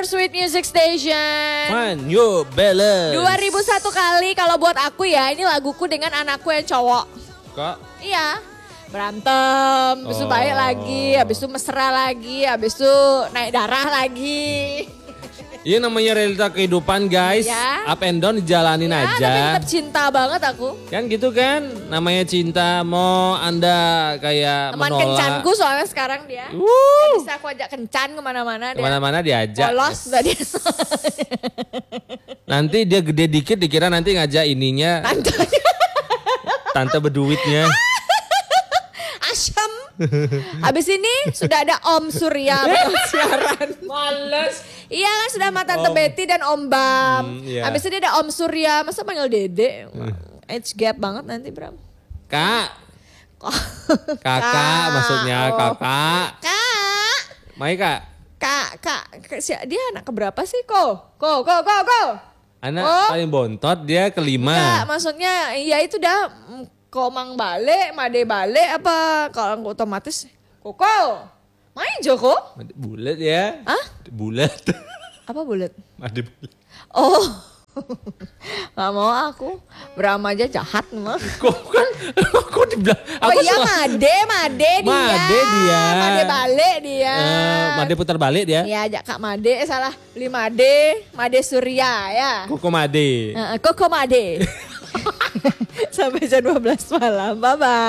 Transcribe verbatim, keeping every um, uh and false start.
your sweet music station. Fun, yo, balance. dua ribu satu kali kalau buat aku ya, ini laguku dengan anakku yang cowok. Kok? Iya. Berantem, habis itu Oh. baik lagi, habis itu mesra lagi, habis itu naik darah lagi. Iya namanya realita kehidupan guys. Ya. Up and down dijalanin Ya, aja. tapi tetap cinta banget aku. Kan gitu kan, namanya cinta. Mau Anda kayak Teman menolak. kencanku soalnya sekarang dia. Wuh. Dia bisa aku ajak kencan kemana-mana. Dia Kemana-mana diajak. polos udah dia. Nanti dia gede dikit dikira nanti ngajak ininya. Tantenya. Tante berduitnya. Asyam. Habis ini sudah ada Om Surya bakal siaran. Males. Iya kan sudah sama Tante Om. Betty dan Om Bam. Hmm, iya. Habis ini ada Om Surya. Masa panggil Dede? Age gap banget nanti Bram. Kak. Kakak maksudnya Oh. kakak. Kak. Mai kak. Kak, kak, kak, si- dia anak keberapa sih ko? Ko, ko, ko, ko. Anak Oh. paling bontot dia Enggak, kelima. maksudnya ya itu dah mm, komang balik, made balik apa kalau otomatis koko. Main Joko? Bulat ya. Hah? Bulat. Apa bulat? Made bulat. Oh. Gak mau aku. Bram aja jahat mah. Kok kan aku dibilang. Oh aku iya salah. Made, Made dia. Made dia. Made balik dia. Eh, Made putar balik dia. Ya ajak Kak Made, salah. Beli Made, Made Surya ya. Koko Made. Heeh, Koko Made. Sampai jam dua belas malam. Bye-bye.